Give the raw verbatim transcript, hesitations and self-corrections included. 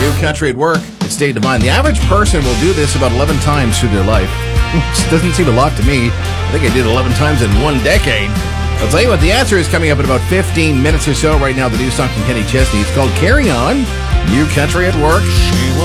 New Country at Work. It's State of Mind. The average person will do this about eleven times through their life. Which doesn't seem a lot to me. I think I did eleven times in one decade. I'll tell you what, the answer is coming up in about fifteen minutes or so. Right now, the new song from Kenny Chesney. It's called Carry On. New Country at Work.